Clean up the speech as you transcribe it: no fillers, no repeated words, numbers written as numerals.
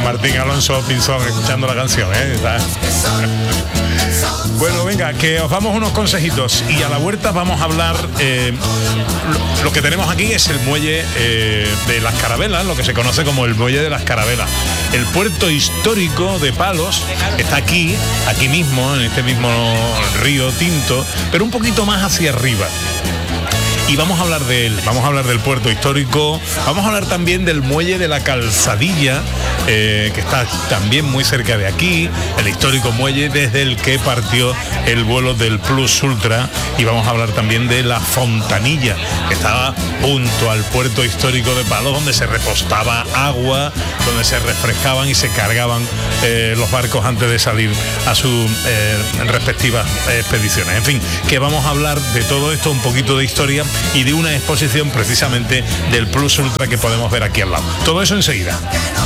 Martín Alonso Pinzón escuchando la canción, ¿eh? Bueno, venga, que os damos unos consejitos y a la vuelta vamos a hablar. Lo que tenemos aquí es el muelle de las Carabelas, lo que se conoce como el muelle de las Carabelas. El puerto histórico de Palos está aquí mismo, en este mismo río Tinto, pero un poquito más hacia arriba. Y vamos a hablar de él, vamos a hablar del puerto histórico, vamos a hablar también del muelle de la Calzadilla, que está también muy cerca de aquí, el histórico muelle desde el que partió el vuelo del Plus Ultra, y vamos a hablar también de la Fontanilla, que estaba junto al puerto histórico de Palos, donde se repostaba agua, donde se refrescaban y se cargaban los barcos antes de salir a sus respectivas expediciones. En fin, que vamos a hablar de todo esto, un poquito de historia y de una exposición precisamente del Plus Ultra que podemos ver aquí al lado. Todo eso enseguida.